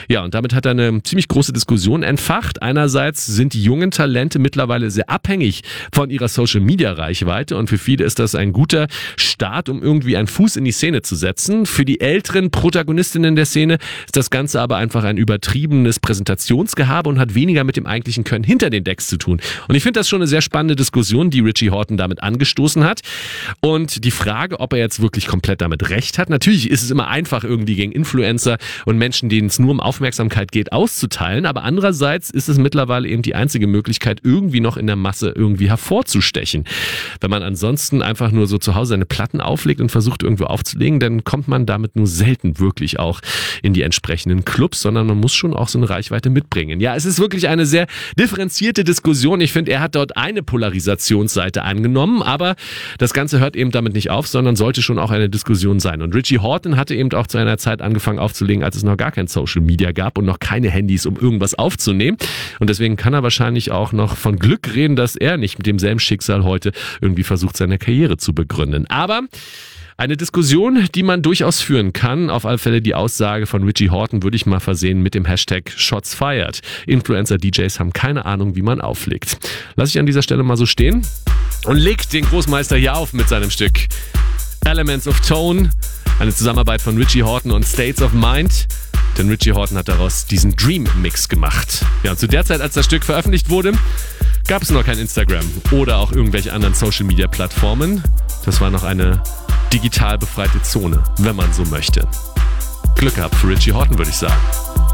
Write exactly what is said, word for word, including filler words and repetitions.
Ja, und damit hat er eine ziemlich große Diskussion entfacht. Einerseits sind die jungen Talente mittlerweile sehr abhängig von ihrer Social-Media-Reichweite und für viele ist das ein guter Start, um irgendwie einen Fuß in die Szene zu setzen. Für die älteren Protagonistinnen der Szene ist das Ganze aber einfach ein übertriebenes Präsentationsgehabe und hat weniger mit dem eigentlichen Können hinter den Decks zu tun. Und ich finde das schon eine sehr spannende Diskussion, die Richie Hawtin damit angestoßen hat. Und die Frage, ob er jetzt wirklich komplett damit recht hat. Natürlich ist es immer einfach, irgendwie gegen Influencer und Menschen, denen es nur um Aufmerksamkeit geht, auszuteilen. Aber andererseits ist es mittlerweile eben die einzige Möglichkeit, irgendwie noch in der Masse irgendwie hervorzustechen. Wenn man ansonsten einfach nur so zu Hause seine Platten auflegt und versucht irgendwo aufzulegen, dann kommt man damit nur selten wirklich auch in die entsprechenden Clubs, sondern man muss schon auch so eine Reichweite mitbringen. Ja, es ist wirklich eine sehr differenzierte Diskussion. Ich finde, er hat dort eine Polarisationsseite angenommen, aber das Ganze hört eben damit nicht auf, sondern sollte schon auch eine Diskussion sein. Und Richie Hawtin hatte eben auch zu einer Zeit angefangen aufzulegen, als es noch gar kein Social Media gab und noch keine Handys, um irgendwas aufzunehmen. Und deswegen kann er wahrscheinlich auch noch von Glück reden, dass er nicht mit demselben Schicksal heute irgendwie versucht, seine Karriere zu begründen. Aber eine Diskussion, die man durchaus führen kann. Auf alle Fälle die Aussage von Richie Hawtin würde ich mal versehen mit dem Hashtag Shots fired. Influencer-D Js haben keine Ahnung, wie man auflegt. Lass ich an dieser Stelle mal so stehen und legt den Großmeister hier auf mit seinem Stück Elements of Tone. Eine Zusammenarbeit von Richie Hawtin und States of Mind. Denn Richie Hawtin hat daraus diesen Dream-Mix gemacht. Ja, und zu der Zeit, als das Stück veröffentlicht wurde, gab es noch kein Instagram oder auch irgendwelche anderen Social-Media-Plattformen. Das war noch eine digital befreite Zone, wenn man so möchte. Glück gehabt für Richie Hawtin, würde ich sagen.